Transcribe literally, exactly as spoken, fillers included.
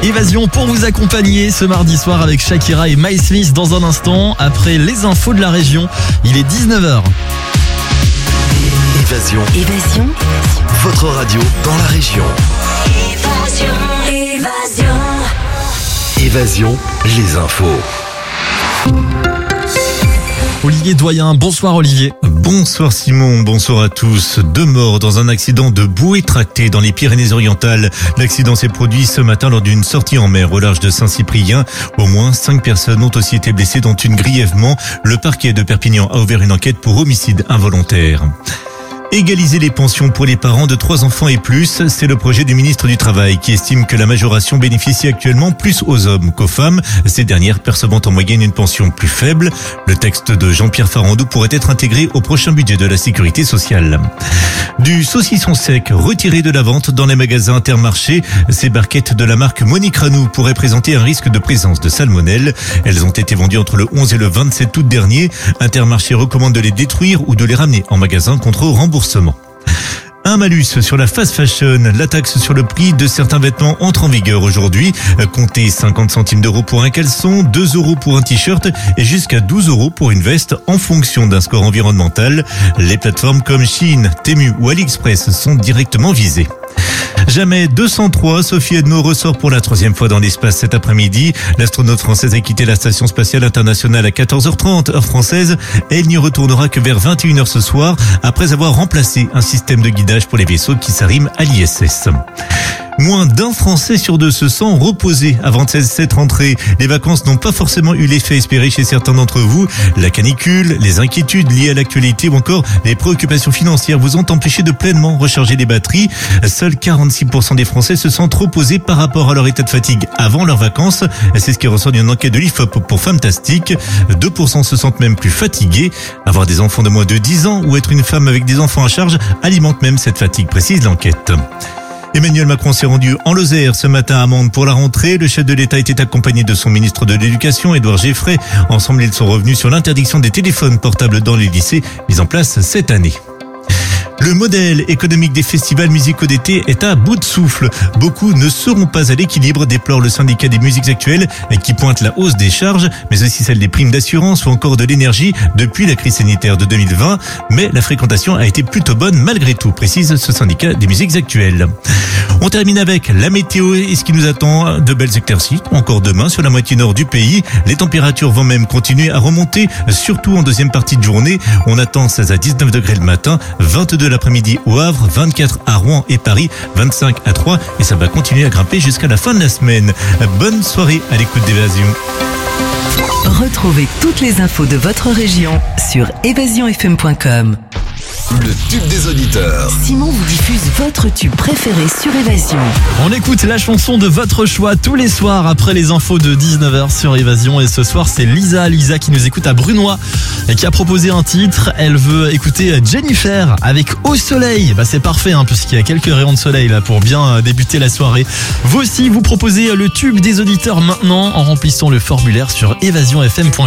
Évasion pour vous accompagner ce mardi soir avec Shakira et My Smith dans un instant. Après les infos de la région, il est dix-neuf heures. Évasion. Évasion. Votre radio dans la région. Évasion. Évasion. Évasion, les infos. Olivier Doyen, bonsoir Olivier. Bonsoir Simon, bonsoir à tous. Deux morts dans un accident de bouée tractée dans les Pyrénées-Orientales. L'accident s'est produit ce matin lors d'une sortie en mer au large de Saint-Cyprien. Au moins cinq personnes ont aussi été blessées, dont une grièvement. Le parquet de Perpignan a ouvert une enquête pour homicide involontaire. Égaliser les pensions pour les parents de trois enfants et plus, c'est le projet du ministre du Travail qui estime que la majoration bénéficie actuellement plus aux hommes qu'aux femmes, ces dernières percevant en moyenne une pension plus faible. Le texte de Jean-Pierre Farandou pourrait être intégré au prochain budget de la sécurité sociale. Du saucisson sec retiré de la vente dans les magasins Intermarché, ces barquettes de la marque Monique Ranou pourraient présenter un risque de présence de salmonelle. Elles ont été vendues entre le onze et le vingt-sept août dernier. Intermarché recommande de les détruire ou de les ramener en magasin contre remboursement. Un malus sur la fast fashion. La taxe sur le prix de certains vêtements entre en vigueur aujourd'hui. Comptez cinquante centimes d'euros pour un caleçon, deux euros pour un t-shirt et jusqu'à douze euros pour une veste en fonction d'un score environnemental. Les plateformes comme Shein, Temu ou AliExpress sont directement visées. Jamais deux cent trois, Sophie Edno ressort pour la troisième fois dans l'espace cet après-midi. L'astronaute française a quitté la station spatiale internationale à quatorze heures trente, heure française. Elle n'y retournera que vers vingt et une heures ce soir, après avoir remplacé un système de guidage pour les vaisseaux qui s'arriment à l'I S S. Moins d'un Français sur deux se sent reposé avant cette rentrée. Les vacances n'ont pas forcément eu l'effet espéré chez certains d'entre vous. La canicule, les inquiétudes liées à l'actualité ou encore les préoccupations financières vous ont empêché de pleinement recharger les batteries. Seuls quarante-six pour cent des Français se sentent reposés par rapport à leur état de fatigue avant leurs vacances. C'est ce qui ressort d'une enquête de l'I F O P pour Fantastique. deux pour cent se sentent même plus fatigués. Avoir des enfants de moins de dix ans ou être une femme avec des enfants à charge alimente même cette fatigue, précise l'enquête. Emmanuel Macron s'est rendu en Lozère ce matin à Mende pour la rentrée. Le chef de l'État était accompagné de son ministre de l'Éducation, Édouard Geffray. Ensemble, ils sont revenus sur l'interdiction des téléphones portables dans les lycées, mise en place cette année. Le modèle économique des festivals musicaux d'été est à bout de souffle. Beaucoup ne seront pas à l'équilibre, déplore le syndicat des musiques actuelles qui pointe la hausse des charges, mais aussi celle des primes d'assurance ou encore de l'énergie depuis la crise sanitaire de deux mille vingt. Mais la fréquentation a été plutôt bonne malgré tout, précise ce syndicat des musiques actuelles. On termine avec la météo et ce qui nous attend, de belles éclaircies encore demain sur la moitié nord du pays. Les températures vont même continuer à remonter, surtout en deuxième partie de journée. On attend seize à dix-neuf degrés le matin, vingt-deux l'après-midi au Havre, vingt-quatre à Rouen et Paris, vingt-cinq à Troyes et ça va continuer à grimper jusqu'à la fin de la semaine. Bonne soirée à l'écoute d'Évasion. Retrouvez toutes les infos de votre région sur évasion f m point com. Le tube des auditeurs. Simon vous diffuse votre tube préféré sur Évasion. On écoute la chanson de votre choix tous les soirs après les infos de dix-neuf heures sur Évasion. Et ce soir, c'est Lisa, Lisa qui nous écoute à Brunois et qui a proposé un titre. Elle veut écouter Jennifer avec Au Soleil. Bah, c'est parfait, hein, puisqu'il y a quelques rayons de soleil là pour bien débuter la soirée. Vous aussi, vous proposez le tube des auditeurs maintenant en remplissant le formulaire sur évasion f m point com.